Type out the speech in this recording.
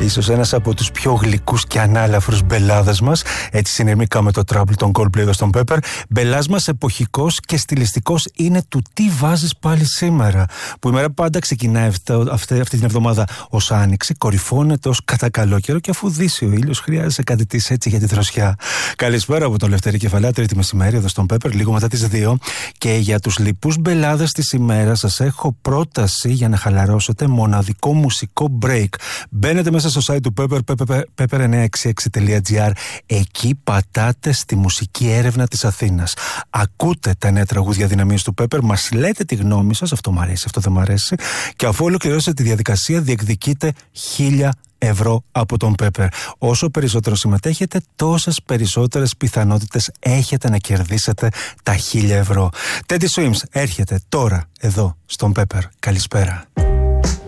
ίσως ένας από τους πιο γλυκούς και ανάλαφρους μπελάδες μας. Έτσι συνειρμικά με το Trouble των Coldplay εδώ στον Pepper. Μπελάς μας εποχικός και στιλιστικός είναι του τι βάζεις πάλι σήμερα. Που η μέρα πάντα ξεκινάει αυτή την εβδομάδα ως άνοιξη, κορυφώνεται ως κατά καλό καιρό και αφού δύσει ο ήλιος χρειάζεσαι κάτι της έτσι για τη δροσιά. Καλησπέρα από το Λευτέρη Κεφαλιά, Τρίτη μεσημέρι εδώ στον Pepper, λίγο μετά τις 2. Και για τους λοιπούς μπελάδες της ημέρας σας έχω πρόταση για να χαλαρώσετε, μοναδικό μουσικό break. Μπαίνετε μέσα στο site του Pepper, pepper966.gr. Εκεί πατάτε στη μουσική έρευνα της Αθήνας. Ακούτε τα νέα τραγούδια δυναμίας του Pepper, μας λέτε τη γνώμη σας, αυτό μου αρέσει, αυτό δεν μου αρέσει. Και αφού ολοκληρώσετε τη διαδικασία, διεκδικείτε 1.000 ευρώ από τον Pepper. Όσο περισσότερο συμμετέχετε, τόσες περισσότερες πιθανότητες έχετε να κερδίσετε τα 1.000 ευρώ. Teddy Swims έρχεται τώρα εδώ στον Pepper. Καλησπέρα.